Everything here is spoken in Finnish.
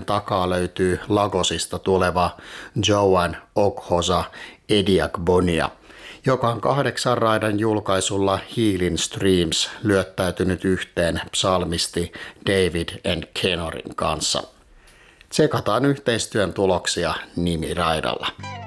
takaa löytyy Lagosista tuleva Joan Okhosa Ediakbonia, joka on 8 raidan julkaisulla Healing Streams lyöttäytynyt yhteen psalmisti David N. Kenorin kanssa. Tsekataan yhteistyön tuloksia nimiraidalla.